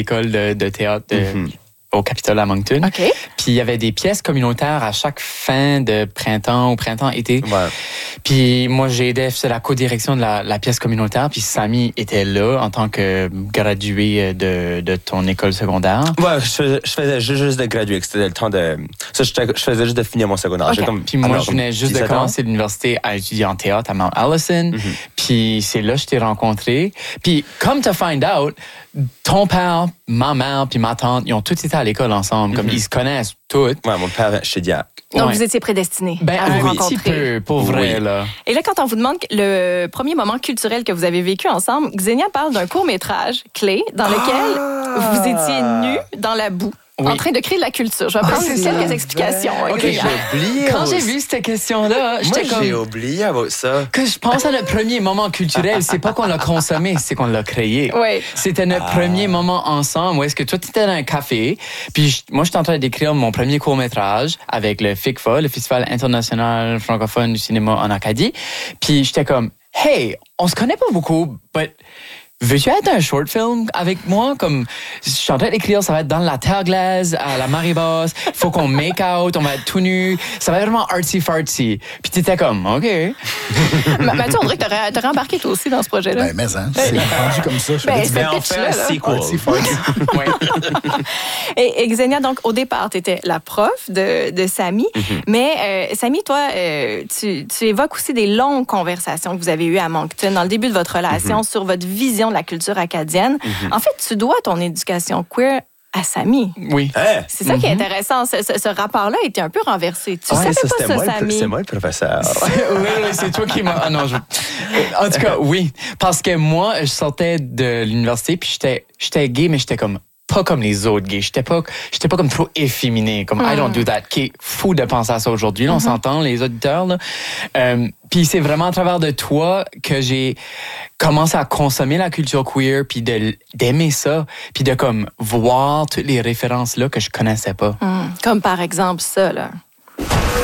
l'école de théâtre au Capitole à Moncton. OK. Puis il y avait des pièces communautaires à chaque fin de printemps ou printemps-été. Ouais. Puis moi, j'ai aidé, c'est la co-direction de la pièce communautaire. Puis Samy était là en tant que gradué de ton école secondaire. Ouais, je faisais juste de graduer. C'était le temps de... Ça, je faisais juste de finir mon secondaire. Okay. Puis moi, je venais juste de commencer l'université à étudier en théâtre à Mount Allison. Puis c'est là que je t'ai rencontré. Puis comme to find out, ton père, ma mère puis ma tante, ils ont tous été à l'école ensemble. Comme ils se connaissent tous. Ouais, mon père, je suis diacre. Donc, vous étiez prédestinés à vous rencontrer. Un petit peu, pour vrai, là. Et là, quand on vous demande le premier moment culturel que vous avez vécu ensemble, Xenia parle d'un court-métrage clé dans lequel vous étiez nus dans la boue. En train de créer de la culture. Je vais prendre quelques explications. OK, j'ai oublié. Quand j'ai vu cette question-là, j'étais comme... j'ai oublié about ça. Que je pense à notre premier moment culturel, c'est pas qu'on l'a consommé, c'est qu'on l'a créé. Oui. C'était notre premier moment ensemble où est-ce que toi, tu étais dans un café, puis moi, j'étais en train d'écrire mon premier court-métrage avec le FICFA, le Festival international francophone du cinéma en Acadie. Puis j'étais comme, hey, on se connaît pas beaucoup, but... veux-tu être un short film avec moi? Comme, je suis en train d'écrire, ça va être dans la terre glaise, à la marée basse. Faut qu'on make out, on va être tout nu. Ça va être vraiment artsy-fartsy. Puis t'étais comme, OK. Mathieu, on dirait que t'aurais embarqué toi aussi dans ce projet-là. Mais c'est rendu comme ça. Ben, on fait un sequel. Et Xenia, donc, au départ, t'étais la prof de Samy. Mais Samy, toi, tu évoques aussi des longues conversations que vous avez eues à Moncton dans le début de votre relation sur votre vision de la culture acadienne. En fait, tu dois ton éducation queer à Samy. Oui. C'est ça qui est intéressant. Ce rapport-là était un peu renversé. Tu savais pas ça, Samy? C'est moi le professeur. Oui, c'est toi qui m'as... Ah non, En tout cas, oui. Parce que moi, je sortais de l'université, puis j'étais gay, mais j'étais comme... pas comme les autres gays. J'étais pas comme trop efféminé. Comme I don't do that. Qui est fou de penser à ça aujourd'hui. Là, on s'entend, les auditeurs. Là. Puis c'est vraiment à travers de toi que j'ai commencé à consommer la culture queer, puis d'aimer ça, puis de comme voir toutes les références là que je connaissais pas. Comme par exemple ça, là.